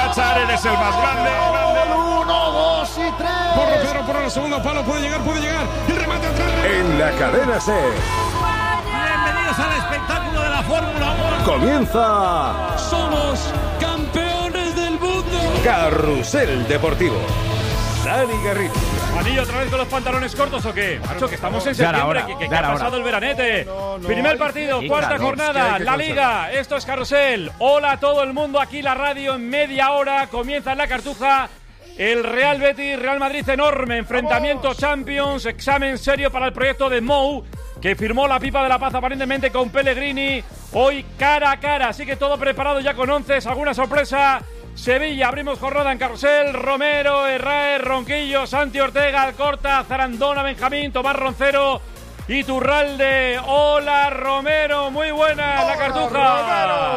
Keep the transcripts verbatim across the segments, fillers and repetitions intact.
marchar, eres el más grande. Uno, dos y tres. Porro, Pedro, por el segundo palo, puede llegar, puede llegar. El remate atrás. En la cadena SER. Bienvenidos al espectáculo de la Fórmula uno. Comienza. Somos campeones del mundo. Carrusel Deportivo. Dani Garrido. ¿Anillo otra vez con los pantalones cortos o qué? Macho, que estamos en septiembre, que, que, que ha pasado el veranete. No, no, Primer hay- partido, Sí, cuarta claro, jornada, es que hay que la Liga. Esto es Carrusel. Hola a todo el mundo, aquí la radio en media hora. Comienza en la Cartuja. El Real Betis, Real Madrid enorme. Enfrentamiento ¡Vamos! Champions, examen serio para el proyecto de Mou, que firmó la pipa de la paz aparentemente con Pellegrini. Hoy cara a cara, así que todo preparado ya con once. ¿Alguna sorpresa? Sevilla, abrimos jornada en Carrusel. Romero, Herrera, Ronquillo, Santi Ortega, Alcorta, Zarandona, Benjamín, Tomás Roncero, Iturralde. Hola Romero, muy buena la Cartuja.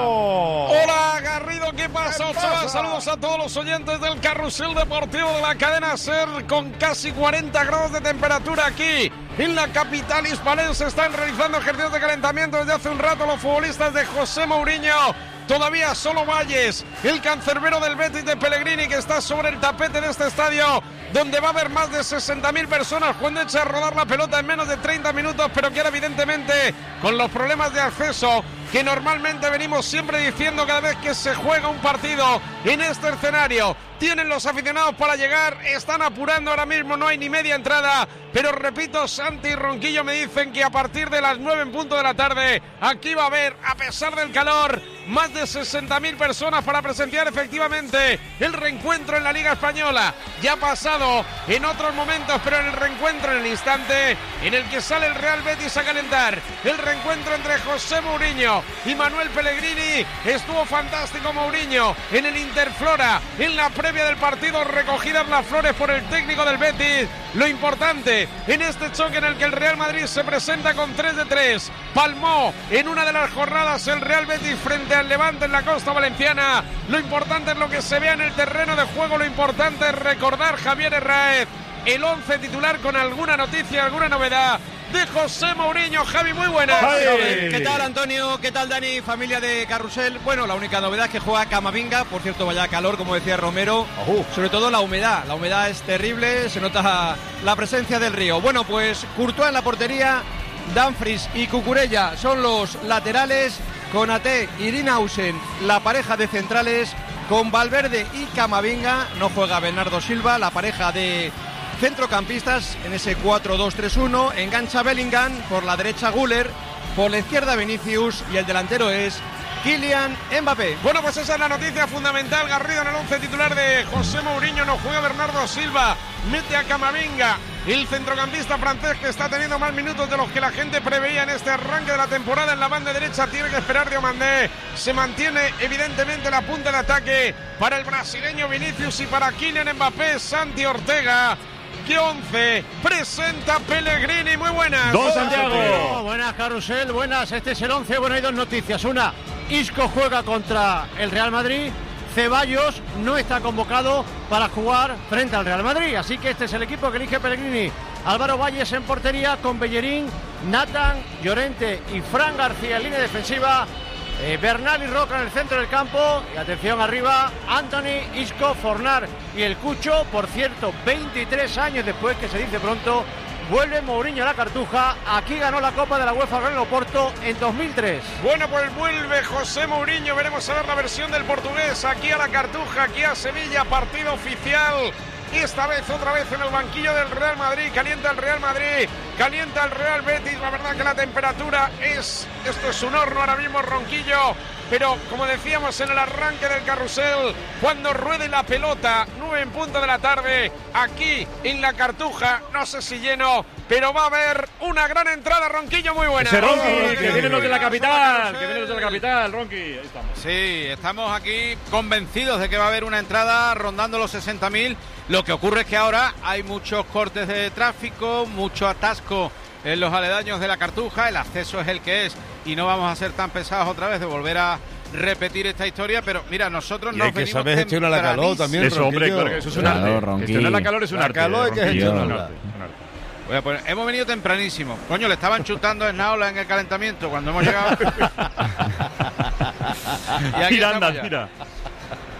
Hola Garrido, ¿qué pasa? ¿Qué pasa? Saludos a todos los oyentes del Carrusel Deportivo de la cadena SER, con casi cuarenta grados de temperatura aquí en la capital hispalense. Están realizando ejercicios de calentamiento desde hace un rato los futbolistas de José Mourinho. Todavía solo Valles, el cancerbero del Betis de Pellegrini, que está sobre el tapete de este estadio, donde va a haber más de sesenta mil personas cuando eche a rodar la pelota en menos de treinta minutos, pero que ahora evidentemente con los problemas de acceso que normalmente venimos siempre diciendo cada vez que se juega un partido en este escenario, tienen los aficionados para llegar, están apurando ahora mismo, no hay ni media entrada, pero repito, Santi y Ronquillo me dicen que a partir de las nueve en punto de la tarde, aquí va a haber, a pesar del calor, más de sesenta mil personas para presenciar efectivamente el reencuentro en la Liga Española. Ya ha pasado en otros momentos, pero en el reencuentro, en el instante en el que sale el Real Betis a calentar, el reencuentro entre José Mourinho y Manuel Pellegrini, estuvo fantástico Mourinho en el Interflora, en la previa del partido, recogidas las flores por el técnico del Betis. Lo importante en este choque en el que el Real Madrid se presenta con tres de tres, palmó en una de las jornadas el Real Betis frente al Levante en la costa valenciana. Lo importante es lo que se vea en el terreno de juego, lo importante es recordar, Javier Herráez, el once titular con alguna noticia, alguna novedad de José Mourinho. Javi, muy buenas. Javi. ¿Qué tal, Antonio? ¿Qué tal, Dani? Familia de Carrusel. Bueno, la única novedad es que juega Camavinga. Por cierto, vaya calor, como decía Romero. Sobre todo la humedad. La humedad es terrible, se nota la presencia del río. Bueno, pues Courtois en la portería, Dumfries y Cucurella son los laterales, Konaté y Dinausen la pareja de centrales, con Valverde y Camavinga. No juega Bernardo Silva, la pareja de centrocampistas en ese cuatro dos tres uno. Engancha Bellingham, por la derecha Güler, por la izquierda Vinicius y el delantero es Kylian Mbappé. Bueno, pues esa es la noticia fundamental. Garrido en el once titular de José Mourinho. No juega Bernardo Silva, mete a Camavinga, el centrocampista francés que está teniendo más minutos de los que la gente preveía en este arranque de la temporada. En la banda derecha tiene que esperar Diomandé. Se mantiene evidentemente la punta de ataque para el brasileño Vinicius y para Kylian Mbappé, Santi Ortega. ¿Qué once presenta Pellegrini? Muy buenas. Don Santiago. Buenas, Carrusel, buenas. Este es el once. Bueno, hay dos noticias. Una, Isco juega contra el Real Madrid. Ceballos no está convocado para jugar frente al Real Madrid. Así que este es el equipo que elige Pellegrini. Álvaro Valles en portería con Bellerín, Nathan, Llorente y Fran García en línea defensiva. Eh, Bernal y Roca en el centro del campo. Y atención arriba, Anthony, Isco, Fornar y el Cucho. Por cierto, veintitrés años después, que se dice pronto, vuelve Mourinho a la Cartuja. Aquí ganó la Copa de la UEFA Gran Oporto en dos mil tres. Bueno, pues vuelve José Mourinho. Veremos a ver la versión del portugués aquí a la Cartuja, aquí a Sevilla, partido oficial. Esta vez, otra vez en el banquillo del Real Madrid. Calienta el Real Madrid, calienta el Real Betis. La verdad que la temperatura es... Esto es un horno ahora mismo, Ronquillo. Pero, como decíamos en el arranque del Carrusel, cuando ruede la pelota, nueve en punto de la tarde, aquí en la Cartuja, no sé si lleno, pero va a haber una gran entrada, Ronquillo, muy buena. Ese Ronqui, Oh, que qué vienen los de la buena. capital, que vienen los de la capital, Ronqui. Ahí estamos. Sí, estamos aquí convencidos de que va a haber una entrada rondando los sesenta mil. Lo que ocurre es que ahora hay muchos cortes de tráfico, mucho atasco en los aledaños de la Cartuja. El acceso es el que es y no vamos a ser tan pesados otra vez de volver a repetir esta historia, pero mira, nosotros Y nos hay que venimos saber gestionar la calor también. Eso, hombre, Ronquillo. claro que eso es un Claro, arte. Ronquillo. Gestionar la calor es un La arte. calor hay que Ronquillo, gestionarla. es un arte, un arte. Voy a poner, hemos venido tempranísimo. Coño, le estaban chutando a Esnaola en el calentamiento cuando hemos llegado. Y aquí Mira, anda, estamos ya. mira.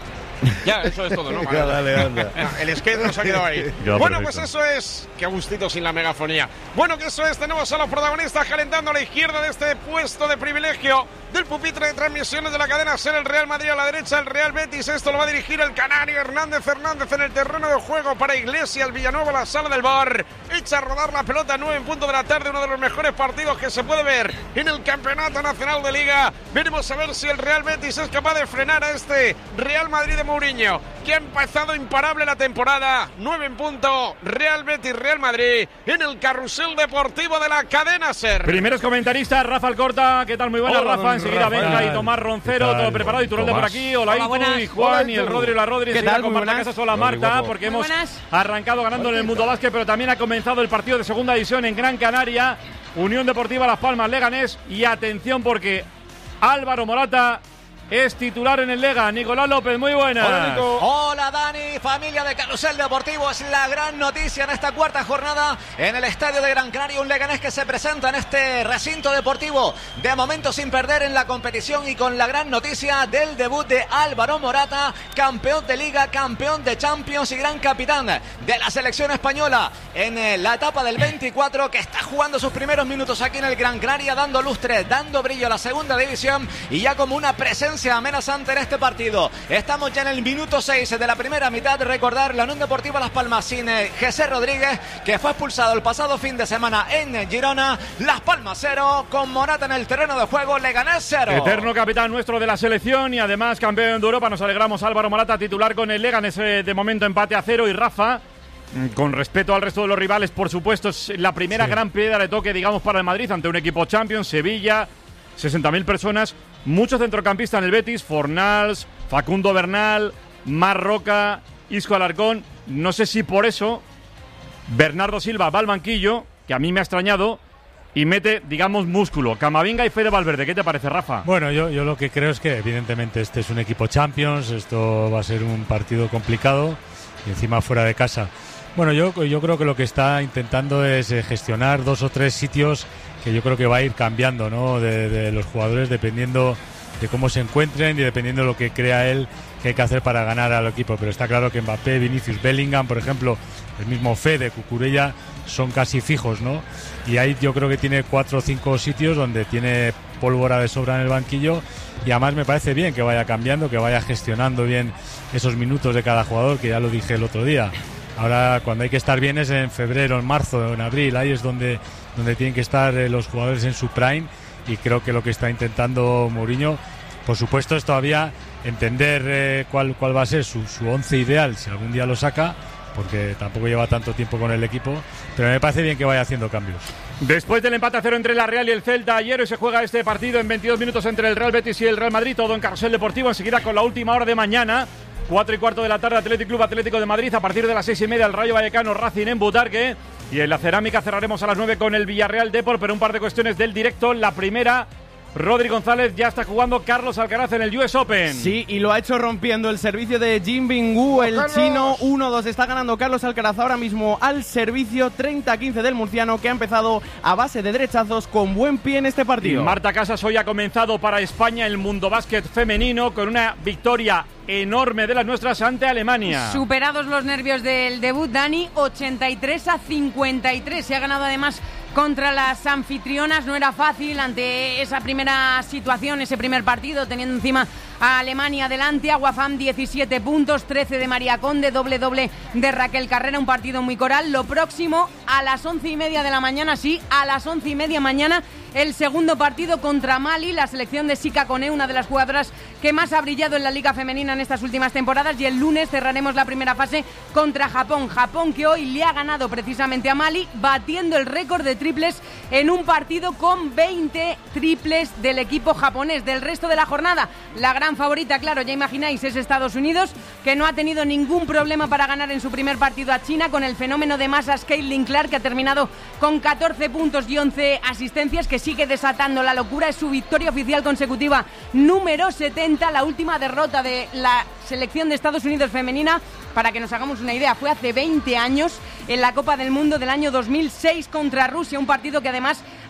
Ya, eso es todo, ¿no? Ya, dale, anda. No, el skate nos ha quedado ahí. Ya, bueno, perfecto. pues eso es. Qué gustito sin la megafonía. Bueno, que eso es. Tenemos a los protagonistas calentando a la izquierda de este puesto de privilegio del pupitre de transmisiones de la cadena SER. El Real Madrid a la derecha, el Real Betis. Esto lo va a dirigir el canario Hernández Hernández en el terreno de juego para Iglesias. Villanueva, la sala del bar. Echa a rodar la pelota, nueve en punto de la tarde. Uno de los mejores partidos que se puede ver en el Campeonato Nacional de Liga. Veremos a ver si el Real Betis es capaz de frenar a este Real Madrid de Mourinho, que ha empezado imparable la temporada. nueve en punto, Real Betis, Real Madrid, en el carrusel deportivo de la cadena SER. Primeros comentaristas, Rafa Alcorta, ¿qué tal? Muy buenas, Hola, Rafa. don Enseguida Rafael. Venga y Tomás Roncero, ¿Qué tal? todo preparado. Y Turralde por Tomás. aquí. Hola, Hola, Itu, buenas. y Juan, Hola, y el Itu. Rodri y la Rodri. ¿Qué Enseguida tal? con Muy Marta buenas. Casas. Hola, Muy Marta, guapo. porque Muy hemos buenas. arrancado ganando en el Mundo Básquet, pero también ha comenzado el partido de segunda división en Gran Canaria. Unión Deportiva Las Palmas, Leganés. Y atención, porque Álvaro Morata es titular en el Lega. Nicolás López, muy buenas. Hola, Nico. Hola Dani, familia de Carrusel Deportivo, es la gran noticia en esta cuarta jornada en el estadio de Gran Canaria, un Leganés que se presenta en este recinto deportivo de momento sin perder en la competición y con la gran noticia del debut de Álvaro Morata, campeón de Liga, campeón de Champions y gran capitán de la selección española en eh, la etapa del veinticuatro, que está jugando sus primeros minutos aquí en el Gran Canaria, dando lustre, dando brillo a la segunda división y ya como una presencia amenazante en este partido. Estamos ya en el minuto seis de la primera mitad. Recordar la Unión Deportiva Las Palmas sin eh, José Rodríguez, que fue expulsado el pasado fin de semana en Girona. Las Palmas cero, con Morata en el terreno de juego. Leganés cero. Eterno capitán nuestro de la selección y además campeón de Europa. Nos alegramos. Álvaro Morata titular con el Leganés, eh, de momento empate a cero. Y Rafa, con respeto al resto de los rivales, por supuesto, es la primera Sí. gran piedra de toque, digamos, para el Madrid ante un equipo Champions. Sevilla, sesenta mil personas, muchos centrocampistas en el Betis, Fornals, Facundo Bernal, Marroca, Isco Alarcón. No sé si por eso Bernardo Silva va al banquillo, que a mí me ha extrañado, y mete, digamos, músculo. Camavinga y Fede Valverde. ¿Qué te parece, Rafa? Bueno, yo, yo lo que creo es que evidentemente este es un equipo Champions, esto va a ser un partido complicado y encima fuera de casa. Bueno, yo, yo creo que lo que está intentando es eh, gestionar dos o tres sitios que yo creo que va a ir cambiando, ¿no? De, de los jugadores dependiendo de cómo se encuentren y dependiendo de lo que crea él que hay que hacer para ganar al equipo. Pero está claro que Mbappé, Vinicius, Bellingham, por ejemplo, el mismo Fede, Cucurella, son casi fijos, ¿no? Y ahí yo creo que tiene cuatro o cinco sitios donde tiene pólvora de sobra en el banquillo y además me parece bien que vaya cambiando, que vaya gestionando bien esos minutos de cada jugador, que ya lo dije el otro día. Ahora cuando hay que estar bien es en febrero, en marzo, en abril, ahí es donde, donde tienen que estar eh, los jugadores en su prime y creo que lo que está intentando Mourinho, por supuesto, es todavía entender eh, cuál, cuál va a ser su, su once ideal, si algún día lo saca, porque tampoco lleva tanto tiempo con el equipo, pero me parece bien que vaya haciendo cambios. Después del empate a cero entre la Real y el Celta ayer, hoy se juega este partido en veintidós minutos entre el Real Betis y el Real Madrid, todo en Carrusel Deportivo, enseguida con la última hora de mañana. Cuatro y cuarto de la tarde, Athletic Club Atlético de Madrid. A partir de las seis y media, el Rayo Vallecano Racing en Butarque. Y en la Cerámica cerraremos a las nueve con el Villarreal Depor. Pero un par de cuestiones del directo. La primera, Rodri González ya está jugando Carlos Alcaraz en el U S Open. Sí, y lo ha hecho rompiendo el servicio de Jin Bingwu, el Carlos. chino. uno dos está ganando Carlos Alcaraz ahora mismo al servicio. Treinta a quince del murciano, que ha empezado a base de derechazos con buen pie en este Y partido. Marta Casas hoy ha comenzado para España el Mundo Básquet femenino con una victoria enorme de las nuestras ante Alemania. Superados los nervios del debut, Dani, ochenta y tres a cincuenta y tres. Se ha ganado además contra las anfitrionas. No era fácil ante esa primera situación, ese primer partido, teniendo encima a Alemania delante. Aguafam diecisiete puntos, trece de María Conde, doble doble de Raquel Carrera, un partido muy coral. Lo próximo a las once y media de la mañana, sí, a las once y media mañana, el segundo partido contra Mali, la selección de Sika Kone, una de las jugadoras que más ha brillado en la Liga Femenina en estas últimas temporadas, y el lunes cerraremos la primera fase contra Japón. Japón que hoy le ha ganado precisamente a Mali, batiendo el récord de triples en un partido con veinte triples del equipo japonés. Del resto de la jornada, la gran favorita, claro, ya imagináis, es Estados Unidos, que no ha tenido ningún problema para ganar en su primer partido a China, con el fenómeno de masas Caitlin Clark, que ha terminado con catorce puntos y once asistencias, que sigue desatando la locura. Es su victoria oficial consecutiva número setenta, la última derrota de la selección de Estados Unidos femenina, para que nos hagamos una idea, fue hace veinte años en la Copa del Mundo del año dos mil seis contra Rusia, un partido que además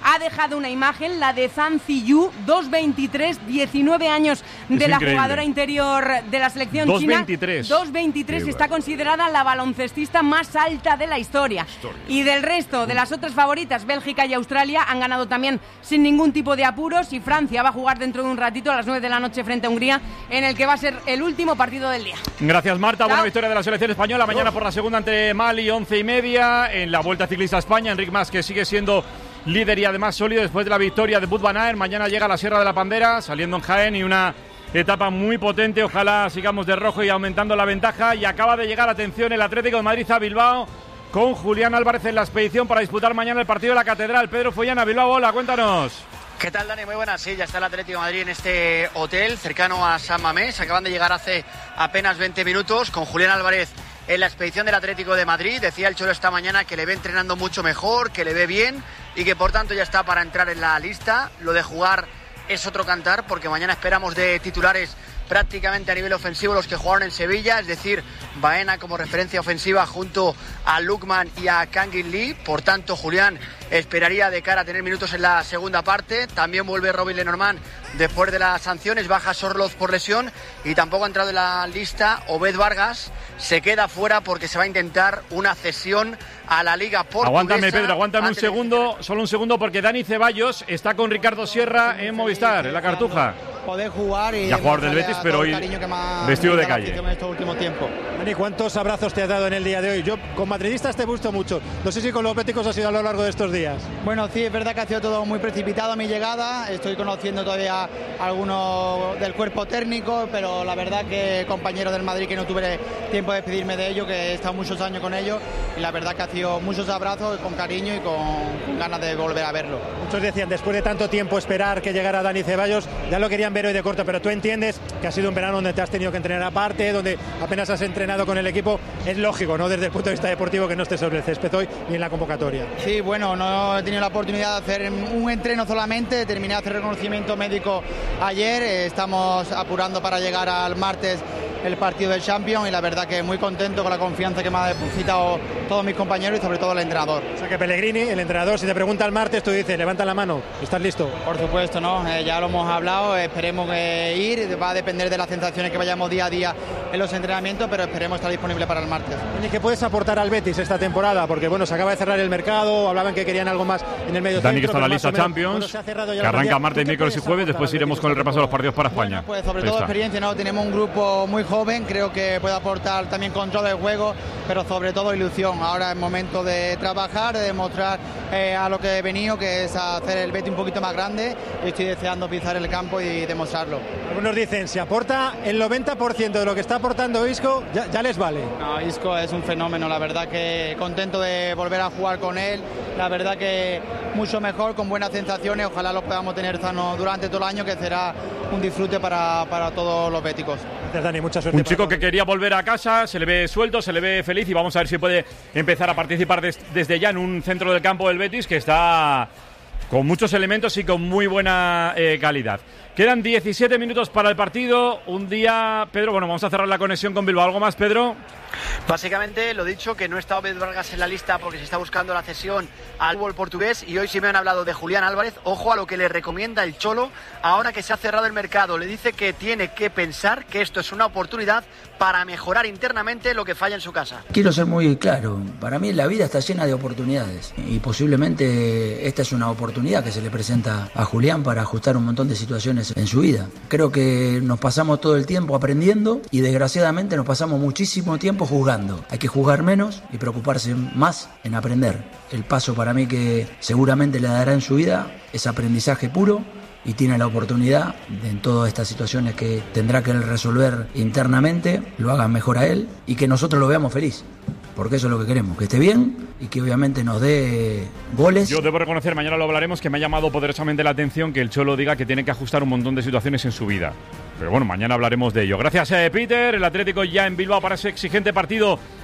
ha dejado una imagen, la de Zhang Ziyu, dos veintitrés, diecinueve años de es la increíble. jugadora interior de la selección dos china. veintitrés. dos veintitrés está considerada la baloncestista más alta de la historia. historia. Y del resto de las otras favoritas, Bélgica y Australia han ganado también sin ningún tipo de apuros, y Francia va a jugar dentro de un ratito a las nueve de la noche frente a Hungría, en el que va a ser el último partido del día. Gracias, Marta. Chao. Buena victoria de la selección española. Mañana por la segunda ante Mali, once y media. En la Vuelta Ciclista a España, Enric Mas, que sigue siendo líder y además sólido después de la victoria de Wout van Aert. Mañana llega a la Sierra de la Pandera, saliendo en Jaén, y una etapa muy potente. Ojalá sigamos de rojo y aumentando la ventaja. Y acaba de llegar, atención, el Atlético de Madrid a Bilbao, con Julián Álvarez en la expedición para disputar mañana el partido de la Catedral. Pedro Follana, Bilbao, hola, cuéntanos. ¿Qué tal, Dani? Muy buenas. Sí, ya está el Atlético de Madrid en este hotel cercano a San Mamés. Acaban de llegar hace apenas veinte minutos con Julián Álvarez en la expedición del Atlético de Madrid. Decía el Cholo esta mañana que le ve entrenando mucho mejor, que le ve bien y que por tanto ya está para entrar en la lista. Lo de jugar es otro cantar, porque mañana esperamos de titulares prácticamente a nivel ofensivo los que jugaron en Sevilla, es decir, Baena como referencia ofensiva junto a Lukman y a Kangin Lee. Por tanto, Julián esperaría de cara a tener minutos en la segunda parte. También vuelve Robin Lenormand después de las sanciones, baja Sorloz por lesión, y tampoco ha entrado en la lista Obed Vargas. Se queda fuera porque se va a intentar una cesión a la Liga Portuguesa. Aguántame, Pedro, aguántame un segundo, solo un segundo, porque Dani Ceballos está con Ricardo Sierra en Movistar, en la Cartuja. Poder jugar y ya jugador del Betis, pero hoy vestido de calle. En este último tiempo. Dani, ¿cuántos abrazos te has dado en el día de hoy? Yo con madridistas te gusto mucho. No sé si con los béticos ha sido a lo largo de estos días. Bueno, sí, es verdad que ha sido todo muy precipitado a mi llegada. Estoy conociendo todavía a algunos del cuerpo técnico, pero la verdad que compañeros del Madrid que no tuve tiempo de despedirme de ellos, que he estado muchos años con ellos, y la verdad que ha sido muchos abrazos con cariño y con ganas de volver a verlo. Muchos decían, después de tanto tiempo esperar que llegara Dani Ceballos, ya lo querían ver hoy de corto, pero tú entiendes que ha sido un verano donde te has tenido que entrenar aparte, donde apenas has entrenado con el equipo. Es lógico, ¿no?, desde el punto de vista deportivo, que no estés sobre el césped hoy ni en la convocatoria. Sí, bueno, no he tenido la oportunidad de hacer un entreno solamente, terminé de hacer reconocimiento médico ayer, estamos apurando para llegar al martes el partido del Champions, y la verdad que muy contento con la confianza que me han depositado todos mis compañeros y sobre todo el entrenador. O sea que Pellegrini, el entrenador, si te pregunta el martes, tú dices, levanta la mano, ¿estás listo? Por supuesto, ¿no? Eh, ya lo hemos hablado, esperemos eh, ir, va a depender de las sensaciones que vayamos día a día en los entrenamientos, pero esperemos estar disponible para el martes. ¿Y qué puedes aportar al Betis esta temporada? Porque bueno, se acaba de cerrar el mercado, hablaban que querían algo más en el medio Dani, centro. que está en la lista Champions, bueno, que arranca martes, miércoles y jueves, después iremos con el repaso de los partidos para España. Bueno, pues sobre todo experiencia, ¿no? Tenemos un grupo muy joven, creo que puede aportar también control del juego, pero sobre todo ilusión. Ahora es momento de trabajar, de demostrar eh, a lo que he venido, que es hacer el Betis un poquito más grande, y estoy deseando pisar el campo y demostrarlo. Algunos dicen, si aporta el noventa por ciento de lo que está aportando Isco, ya, ya les vale. No, Isco es un fenómeno, la verdad que contento de volver a jugar con él, la verdad que mucho mejor, con buenas sensaciones, ojalá lo podamos tener sano durante todo el año, que será un disfrute para, para todos los béticos. Gracias, Dani, mucha suerte. Un chico que quería volver a casa, se le ve suelto, se le ve feliz, y vamos a ver si puede empezar a participar des, desde ya en un centro del campo del Betis que está con muchos elementos y con muy buena eh, calidad. Quedan diecisiete minutos para el partido, un día, Pedro, bueno, vamos a cerrar la conexión con Bilbao. ¿Algo más, Pedro? Básicamente lo dicho, que no está Obed Vargas en la lista porque se está buscando la cesión al fútbol portugués, y hoy sí me han hablado de Julián Álvarez. Ojo a lo que le recomienda el Cholo ahora que se ha cerrado el mercado. Le dice que tiene que pensar que esto es una oportunidad para mejorar internamente lo que falla en su casa. Quiero ser muy claro, para mí la vida está llena de oportunidades, y posiblemente esta es una oportunidad que se le presenta a Julián para ajustar un montón de situaciones en su vida. Creo que nos pasamos todo el tiempo aprendiendo, y desgraciadamente nos pasamos muchísimo tiempo juzgando. Hay que juzgar menos y preocuparse más en aprender. El paso para mí que seguramente le dará en su vida es aprendizaje puro, y tiene la oportunidad de, en todas estas situaciones que tendrá que él resolver internamente, lo hagan mejor a él y que nosotros lo veamos feliz. Porque eso es lo que queremos, que esté bien y que obviamente nos dé goles. Yo debo reconocer, mañana lo hablaremos, que me ha llamado poderosamente la atención que el Cholo diga que tiene que ajustar un montón de situaciones en su vida. Pero bueno, mañana hablaremos de ello. Gracias, eh, Peter. El Atlético ya en Bilbao para ese exigente partido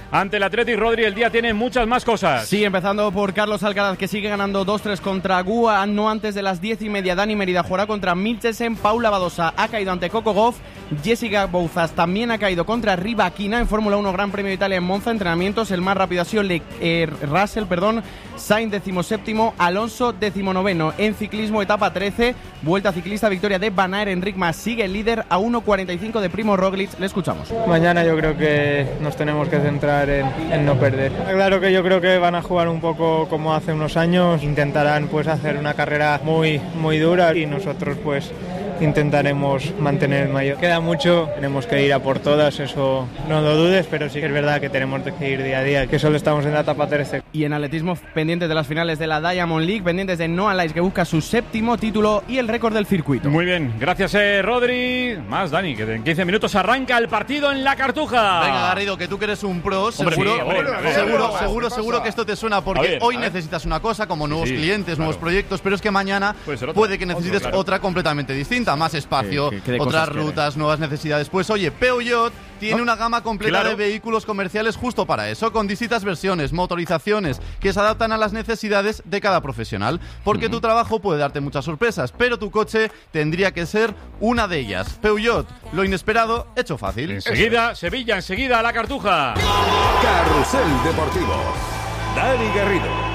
ante el Athletic. Rodri, el día tiene muchas más cosas. Sí, empezando por Carlos Alcaraz, que sigue ganando dos tres contra Gua. No antes de las diez y media, Dani Mérida jugará contra Mikkelsen. Paula Badosa ha caído ante Coco Gauff. Jessica Bouzas también ha caído contra Rybakina en Fórmula uno Gran Premio de Italia en Monza. Entrenamientos, el más rápido ha sido Le eh, Russell, perdón, Sainz decimoséptimo, Alonso decimonoveno. En ciclismo, etapa trece, vuelta ciclista, victoria de Van Aert. Enric Mas sigue el líder a uno cuarenta y cinco de Primo Roglic. Le escuchamos. Mañana yo creo que nos tenemos que centrar en, en no perder. Claro que yo creo que van a jugar un poco como hace unos años, intentarán pues hacer una carrera muy, muy dura y nosotros pues intentaremos mantener el mayor. Queda mucho, tenemos que ir a por todas, eso no lo dudes, pero sí que es verdad que tenemos que ir día a día, que solo estamos en la etapa trece. Y en atletismo, pendientes de las finales de la Diamond League, pendientes de Noah Lyles, que busca su séptimo título y el récord del circuito. Muy bien, gracias eh, Rodri. Más Dani, que en quince minutos arranca el partido en la Cartuja. Venga, Garrido, que tú que eres un pro, Hombre, seguro, sí, hombre, seguro, ver, seguro, seguro, seguro que esto te suena, porque ver, hoy necesitas una cosa, como nuevos sí, clientes, claro. nuevos proyectos, pero es que mañana otra, puede que necesites otro, claro. otra completamente distinta, más espacio, ¿Qué, qué, qué otras rutas, nuevas necesidades. Pues oye, Peugeot tiene ¿No? una gama completa Claro. de vehículos comerciales justo para eso, con distintas versiones, motorizaciones, que se adaptan a las necesidades de cada profesional, porque Mm. tu trabajo puede darte muchas sorpresas, pero tu coche tendría que ser una de ellas. Peugeot, lo inesperado, hecho fácil. Enseguida, Sevilla, enseguida la Cartuja. Carrusel Deportivo. Dani Garrido.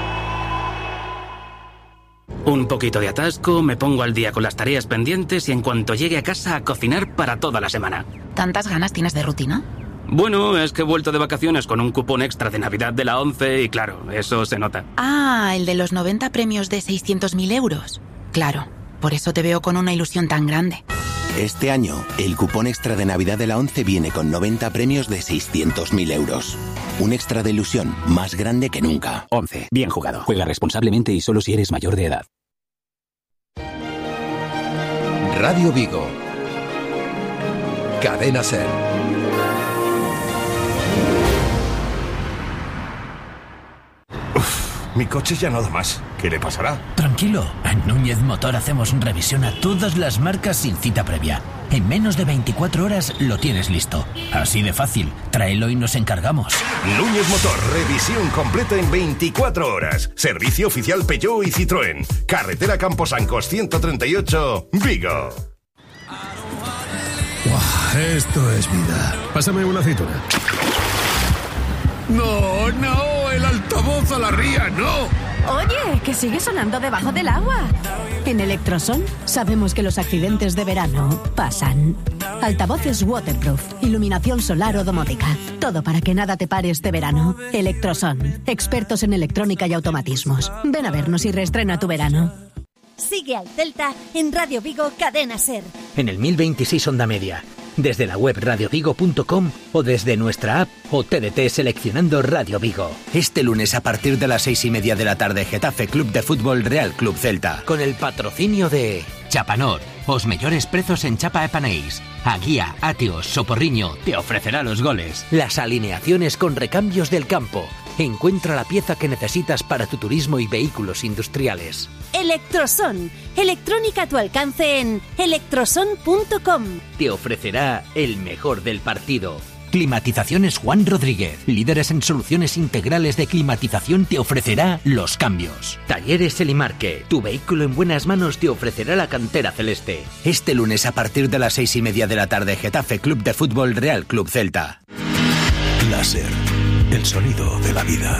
Un poquito de atasco, me pongo al día con las tareas pendientes y en cuanto llegue a casa a cocinar para toda la semana. ¿Tantas ganas tienes de rutina? Bueno, es que he vuelto de vacaciones con un cupón extra de Navidad de la ONCE y claro, eso se nota. Ah, el de los noventa premios de seiscientos mil euros. Claro, por eso te veo con una ilusión tan grande. Este año, el cupón extra de Navidad de la ONCE viene con noventa premios de seiscientos mil euros. Un extra de ilusión más grande que nunca. ONCE. Bien jugado. Juega responsablemente y solo si eres mayor de edad. Radio Vigo. Cadena SER. Mi coche ya no da más. ¿Qué le pasará? Tranquilo, en Núñez Motor hacemos revisión a todas las marcas sin cita previa. En menos de veinticuatro horas lo tienes listo. Así de fácil, tráelo y nos encargamos. Núñez Motor, revisión completa en veinticuatro horas. Servicio oficial Peugeot y Citroën. Carretera Camposancos ciento treinta y ocho, Vigo. Wow, esto es vida. Pásame una aceituna. No, no, el altavoz a la ría, no. Oye, que sigue sonando debajo del agua. En Electrosol sabemos que los accidentes de verano pasan. Altavoces waterproof, iluminación solar o domótica. Todo para que nada te pare este verano. Electroson, expertos en electrónica y automatismos. Ven a vernos y reestrena tu verano. Sigue al Celta en Radio Vigo Cadena SER. En el mil veintiséis Onda Media. Desde la web radio vigo punto com o desde nuestra app o T D T seleccionando Radio Vigo. Este lunes a partir de las seis y media de la tarde, Getafe Club de Fútbol Real Club Celta. Con el patrocinio de Chapanor, os mellores prezos en chapa e panéis. A Guía, Atios, Soporriño te ofrecerá los goles. Las alineaciones con recambios del campo. Encuentra la pieza que necesitas para tu turismo y vehículos industriales. Electroson, electrónica a tu alcance en electroson punto com. Te ofrecerá el mejor del partido. Climatizaciones Juan Rodríguez, líderes en soluciones integrales de climatización, te ofrecerá los cambios. Talleres Elimarque, tu vehículo en buenas manos te ofrecerá la cantera celeste. Este lunes a partir de las seis y media de la tarde, Getafe Club de Fútbol Real Club Celta. Láser, el sonido de la vida.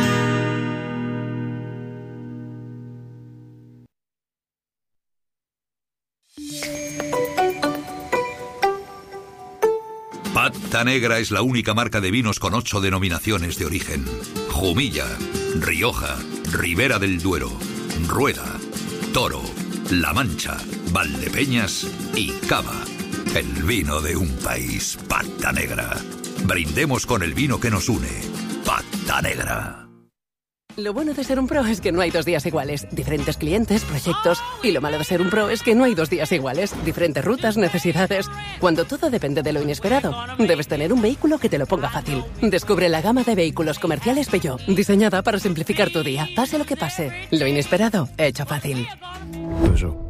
Pata Negra es la única marca de vinos con ocho denominaciones de origen. Jumilla, Rioja, Ribera del Duero, Rueda, Toro, La Mancha, Valdepeñas y Cava. El vino de un país, Pata Negra. Brindemos con el vino que nos une, Pata Negra. Lo bueno de ser un pro es que no hay dos días iguales. Diferentes clientes, proyectos. Y lo malo de ser un pro es que no hay dos días iguales. Diferentes rutas, necesidades. Cuando todo depende de lo inesperado, debes tener un vehículo que te lo ponga fácil. Descubre la gama de vehículos comerciales Peugeot, diseñada para simplificar tu día. Pase lo que pase, lo inesperado, hecho fácil. Eso.